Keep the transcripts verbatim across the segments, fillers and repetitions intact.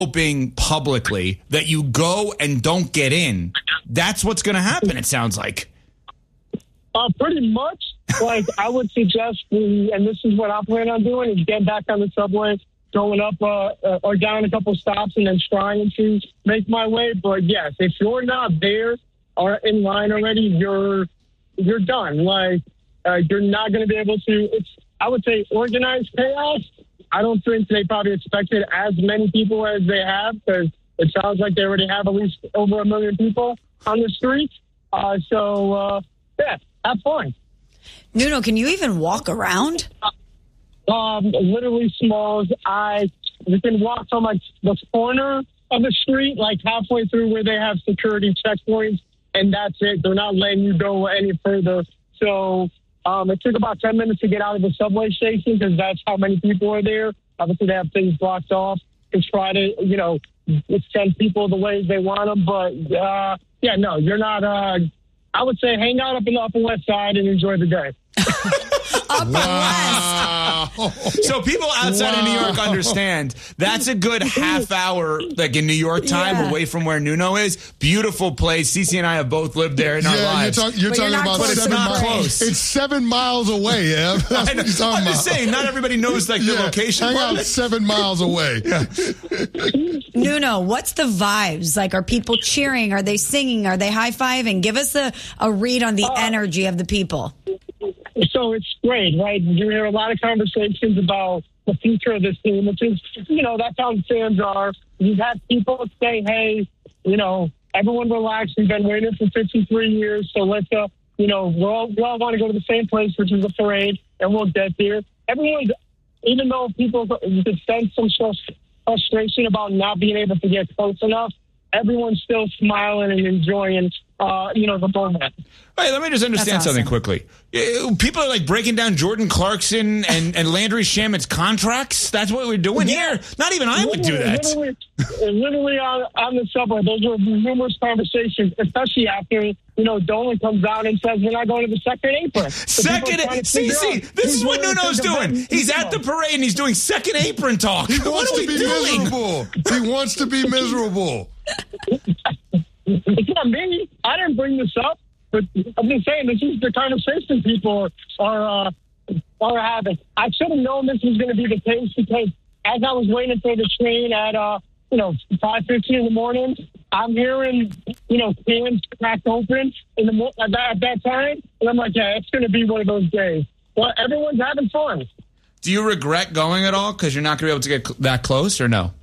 hoping publicly that you go and don't get in. That's what's going to happen, it sounds like. Uh, pretty much. Like, I would suggest, we, and this is what I plan on doing, is get back on the subway, going up uh, uh, or down a couple stops, and then trying to make my way. But, yes, if you're not there or in line already, you're you're done. Like, uh, you're not going to be able to, it's, I would say, organized chaos. I don't think they probably expected as many people as they have, because it sounds like they already have at least over a million people on the streets. Uh, so, uh, yeah, have fun. Nuno, can you even walk around? Um, literally small. I you can walk from like the corner of the street, like halfway through where they have security checkpoints, and that's it. They're not letting you go any further. So um, it took about ten minutes to get out of the subway station, because that's how many people are there. Obviously, they have things blocked off to try to, you know, send people the ways they want them. But uh, yeah, no, you're not. Uh, I would say hang out up in the Upper West Side and enjoy the day. Upper Wow. West. So people outside wow. of New York understand that's a good half hour, like in New York time, yeah. away from where Nuno is. Beautiful place. Cece and I have both lived there in yeah, our lives. You're, talk, you're talking you're about but seven it's miles. Close. It's seven miles away, yeah. That's I know, what you're talking I'm about. just saying, not everybody knows like yeah, the location. Hang part out seven miles away. Yeah. Nuno, what's the vibes? Like, are people cheering? Are they singing? Are they high-fiving? Give us a, a read on the uh, energy of the people. So it's great, right? You hear a lot of conversations about the future of this team, which is, you know, that's how fans are. You've had people say, hey, you know, everyone relax. We've been waiting for fifty-three years, so let's, uh, you know, we all, we all want to go to the same place, which is the parade, and we'll get there. Everyone's, even though people, you could sense some sort of frustration about not being able to get close enough, everyone's still smiling and enjoying, uh, you know, the moment. Hey, let me just understand That's something awesome. quickly. People are like breaking down Jordan Clarkson and, and Landry Shamit's contracts. That's what we're doing Yeah. here. Not even I would do that. Literally, literally on, on the subway, those were numerous conversations, especially after, you know, Dolan comes out and says we're not going to the second apron. So second, see, see, this is what Nuno's doing. He's at the parade and he's doing second apron talk. He what wants are to we be doing? miserable. He wants to be miserable. It's not me. I didn't bring this up. But I'm just saying, this is the conversation people are uh, are having. I should have known this was going to be the case, because as I was waiting for the train at, uh, you know, five fifteen in the morning, I'm hearing, you know, cans cracked open in the mo- at, that, at that time. And I'm like, yeah, it's going to be one of those days. But everyone's having fun. Do you regret going at all because you're not going to be able to get cl- that close, or no?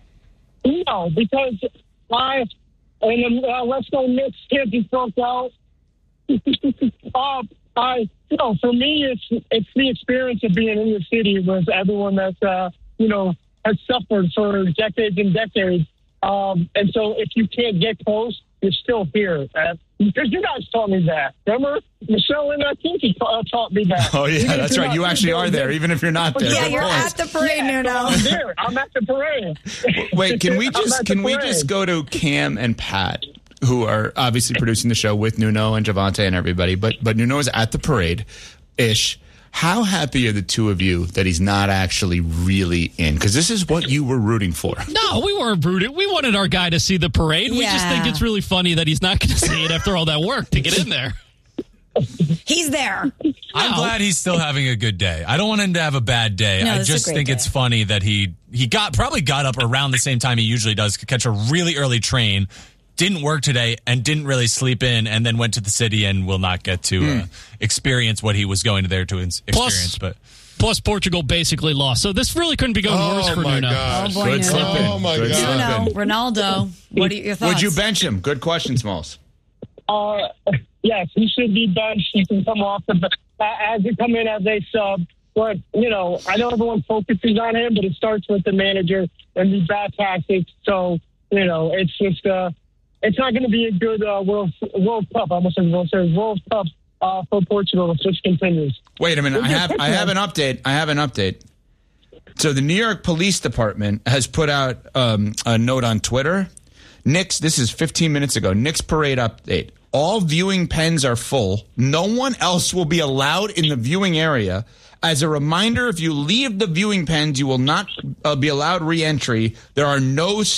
No, because I, and uh, let's go Knicks can't be broke out. uh, I, you know, for me, it's it's the experience of being in the city with everyone that's, uh, you know, has suffered for decades and decades. Um, and so if you can't get close, you're still here. Uh, because you guys taught me that. Remember? Michelle and uh, Kinky uh, taught me that. Oh, yeah, Even that's right. You actually are there, even if you're not there. Yeah, Good you're point. at the parade, Yeah, Nuno. I'm there. I'm at the parade. Wait, can we I'm just at can the we parade. just go to Cam and Pat, who are obviously producing the show with Nuno and Javante and everybody, but but Nuno is at the parade ish. How happy are the two of you that he's not actually really in? Because this is what you were rooting for. No, we weren't rooting. We wanted our guy to see the parade. We just Yeah. think it's really funny that he's not going to see it after all that work to get in there. He's there. I'm No. glad he's still having a good day. I don't want him to have a bad day. No, I it's a just great think day. it's funny that he he got probably got up around the same time he usually does to catch a really early train. Didn't work today and didn't really sleep in, and then went to the city and will not get to uh, experience what he was going to there to ins- experience. Plus- but Plus, Portugal basically lost. So this really couldn't be going Oh, worse for my Nuno. gosh. Oh, boy, Good Nuno. slipping. Oh, my Good God. slipping. Nuno, Ronaldo, what are your thoughts? Would you bench him? Good question, Smalls. Uh, yes, he should be benched. He can come off the uh, as he come in as a sub. But, you know, I know everyone focuses on him, but it starts with the manager and the bad tactics. So, you know, it's just uh, it's not going to be a good uh, World World Cup. I almost said World Series, World Cup uh, for Portugal if this continues. Wait a minute. I have I have an update. I have an update. So the New York Police Department has put out um, a note on Twitter. Knicks, this is fifteen minutes ago. Knicks parade update. All viewing pens are full. No one else will be allowed in the viewing area. As a reminder, if you leave the viewing pens, you will not uh, be allowed re-entry. There are no